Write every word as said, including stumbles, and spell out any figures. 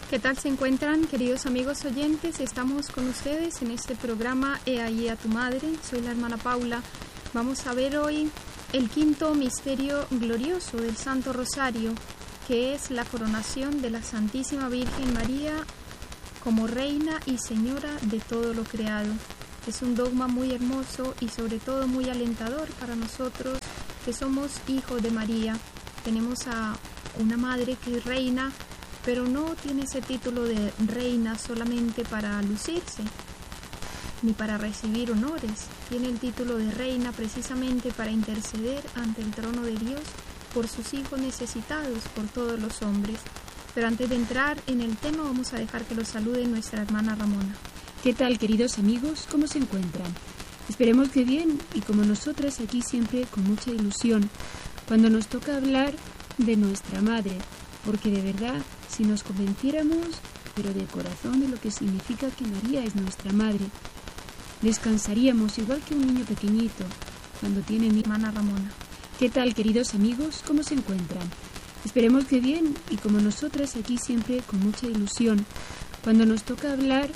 ¿Qué tal se encuentran, queridos amigos oyentes? Estamos con ustedes en este programa He ahí a tu madre. Soy la hermana Paula. Vamos a ver hoy el quinto misterio glorioso del Santo Rosario, que es la coronación de la Santísima Virgen María como Reina y Señora de todo lo creado. Es un dogma muy hermoso y sobre todo muy alentador para nosotros que somos hijos de María. Tenemos a una madre que es reina, pero no tiene ese título de reina solamente para lucirse, ni para recibir honores. Tiene el título de reina precisamente para interceder ante el trono de Dios por sus hijos necesitados, por todos los hombres. Pero antes de entrar en el tema, vamos a dejar que los salude nuestra hermana Ramona. ¿Qué tal, queridos amigos? ¿Cómo se encuentran? Esperemos que bien, y como nosotras aquí siempre con mucha ilusión, cuando nos toca hablar de nuestra madre, porque de verdad, si nos convenciéramos, pero de corazón, de lo que significa que María es nuestra madre, descansaríamos igual que un niño pequeñito cuando tiene mi hermana Ramona. ¿Qué tal, queridos amigos? ¿Cómo se encuentran? Esperemos que bien, y como nosotras aquí siempre con mucha ilusión, cuando nos toca hablar